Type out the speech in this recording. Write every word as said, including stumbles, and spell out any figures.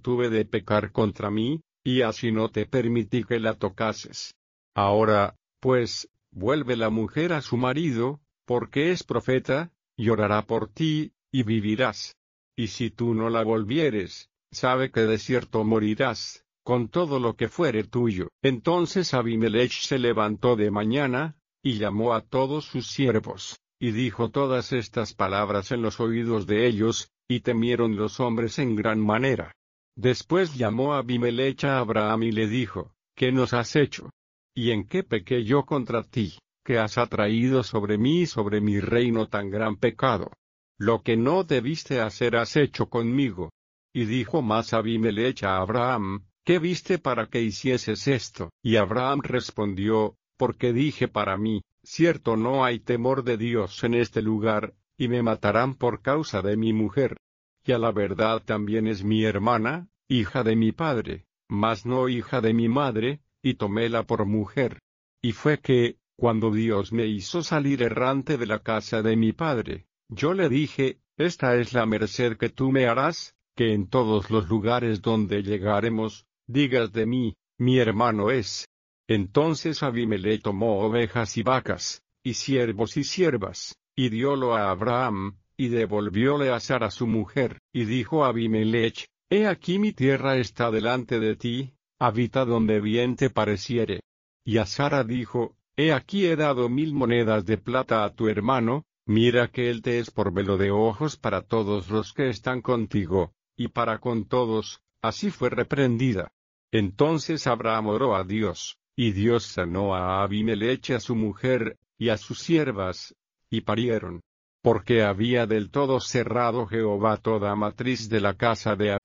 tuve de pecar contra mí, y así no te permití que la tocases. Ahora, pues, vuelve la mujer a su marido, porque es profeta, y orará por ti, y vivirás. Y si tú no la volvieres, sabe que de cierto morirás, con todo lo que fuere tuyo. Entonces Abimelech se levantó de mañana, y llamó a todos sus siervos, y dijo todas estas palabras en los oídos de ellos, y temieron los hombres en gran manera. Después llamó Abimelech a Abraham y le dijo, ¿qué nos has hecho? ¿Y en qué pequé yo contra ti, que has atraído sobre mí y sobre mi reino tan gran pecado? Lo que no debiste hacer has hecho conmigo. Y dijo más Abimelech a Abraham, ¿qué viste para que hicieses esto? Y Abraham respondió, porque dije para mí, cierto no hay temor de Dios en este lugar, y me matarán por causa de mi mujer. Y a la verdad también es mi hermana, hija de mi padre, mas no hija de mi madre, y toméla por mujer. Y fue que, cuando Dios me hizo salir errante de la casa de mi padre, yo le dije, esta es la merced que tú me harás, que en todos los lugares donde llegaremos, digas de mí, mi hermano es. Entonces Abimelech tomó ovejas y vacas, y siervos y siervas, y diólo a Abraham, y devolvióle a Sara su mujer, y dijo Abimelech, he aquí mi tierra está delante de ti, habita donde bien te pareciere. Y a Sara dijo, he aquí he dado mil monedas de plata a tu hermano, mira que él te es por velo de ojos para todos los que están contigo, y para con todos, así fue reprendida. Entonces Abraham oró a Dios, y Dios sanó a Abimelech y a su mujer, y a sus siervas, y parieron. Porque había del todo cerrado Jehová toda matriz de la casa de